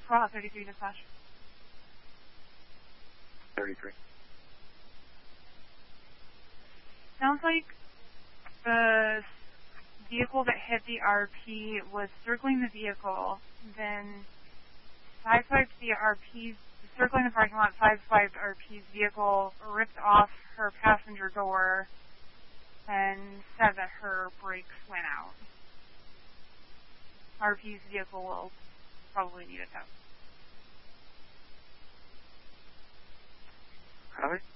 Fallout 33 dispatch. 33. Sounds like the vehicle that hit the RP was circling the vehicle, then sideswiped the RP's, circling the parking lot, sideswiped RP's vehicle, ripped off her passenger door, and said that her brakes went out. RP's vehicle will probably need a tow. Copy.